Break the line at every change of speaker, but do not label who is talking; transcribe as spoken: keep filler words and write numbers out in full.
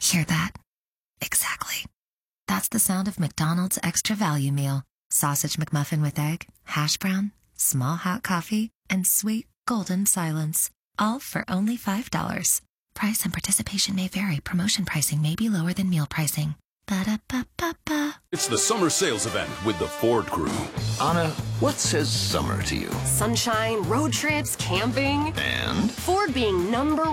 Hear that? Exactly. That's the sound of McDonald's Extra Value Meal. Sausage McMuffin with egg, hash brown, small hot coffee, and sweet golden silence. All for only five dollars. Price and participation may vary. Promotion pricing may be lower than meal pricing. Ba-da-ba-ba-ba.
It's the summer sales event with the Ford Crew.
Anna, what says summer to you?
Sunshine, road trips, camping.
And?
Ford being number